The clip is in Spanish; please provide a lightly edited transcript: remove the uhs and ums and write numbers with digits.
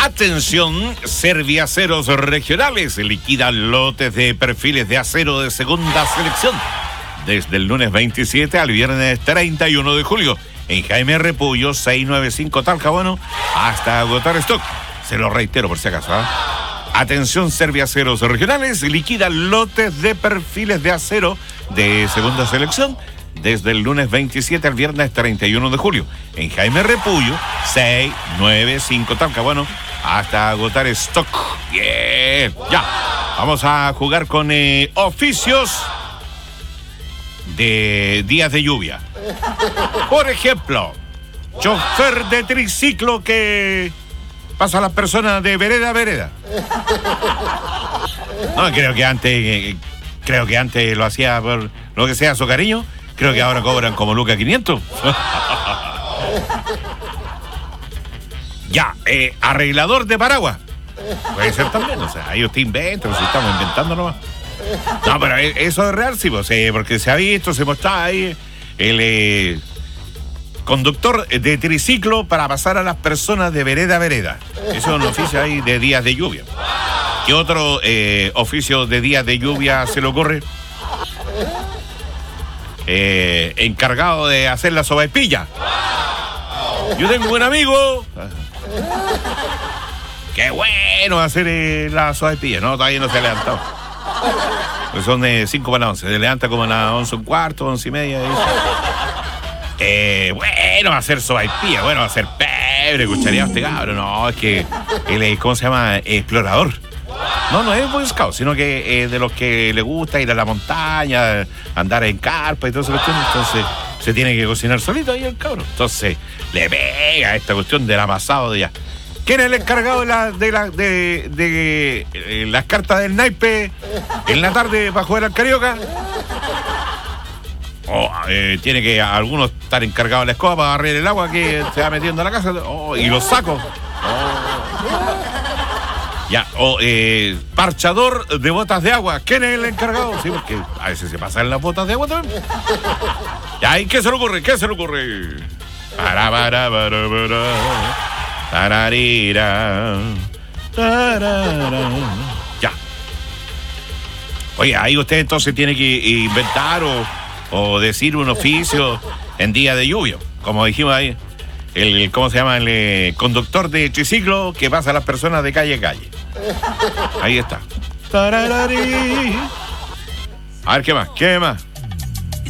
Atención, Serviaceros Regionales liquida lotes de perfiles de acero de segunda selección desde el lunes 27 al viernes 31 de julio en Jaime Repullo 695 Talcahuano hasta agotar stock. Se lo reitero por si acaso. Atención, Serviaceros Regionales liquida lotes de perfiles de acero de segunda selección desde el lunes 27 al viernes 31 de julio en Jaime Repullo 695 Talcahuano hasta agotar stock. Bien, ya. Vamos a jugar con oficios de días de lluvia. Por ejemplo, chofer de triciclo que pasa a las personas de vereda a vereda. No, creo que antes lo hacía por lo que sea su cariño. Creo que ahora cobran como lucas 500. Ya, arreglador de paraguas. Puede ser también, o sea, ahí usted inventa, nos estamos inventando nomás. No, pero eso es real, sí, pues, porque se ha visto, se mostraba ahí el conductor de triciclo para pasar a las personas de vereda a vereda. Eso es un oficio ahí de días de lluvia. ¿Qué otro oficio de días de lluvia se le ocurre? Encargado de hacer la sopaipilla. Yo tengo un amigo. Qué bueno hacer la sopaipilla. No, todavía no se ha levantado. Pues son de 5 para las 11. Se levanta como a las 11:15, 11:30. Bueno, hacer sopaipilla. Bueno, hacer pebre, cuchareado este cabrón. No, es que él, ¿cómo se llama? Explorador. No es Boy Scout, sino que de los que le gusta ir a la montaña, andar en carpa y todo eso. Entonces se tiene que cocinar solito ahí el cabrón. Entonces le pega esta cuestión del amasado de allá. ¿Quién es el encargado de las cartas del naipe en la tarde para jugar al Carioca? Tiene que algunos estar encargados de la escoba para barrer el agua que se va metiendo a la casa. Y los sacos. Ya, parchador de botas de agua. ¿Quién es el encargado? Sí, porque a veces se pasan las botas de agua también. Ya, ¿y qué se le ocurre? Tararira. Ya. Oye, ahí usted entonces tiene que inventar o decir un oficio en día de lluvia. Como dijimos ahí, ¿cómo se llama? El conductor de triciclo que pasa a las personas de calle a calle. Ahí está. A ver, ¿qué más?